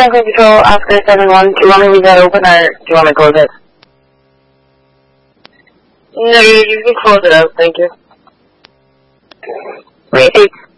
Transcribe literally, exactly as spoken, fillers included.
Franklin Control, Oscar seven one. Do you want me to leave that open or do you want me to close it? No, you, you can close it out, thank you. Wait, eight.